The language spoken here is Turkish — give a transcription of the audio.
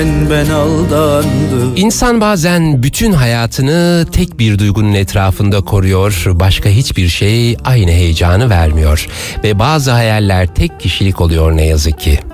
Ben aldandım. İnsan bazen bütün hayatını tek bir duygunun etrafında koruyor, başka hiçbir şey aynı heyecanı vermiyor ve bazı hayaller tek kişilik oluyor ne yazık ki.